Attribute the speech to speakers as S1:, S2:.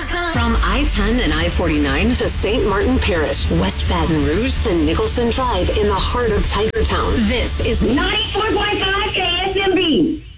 S1: From I-10 and I-49 to St. Martin Parish, West Baton Rouge to Nicholson Drive in the heart of Tigertown. This is
S2: 94.5 KSMB.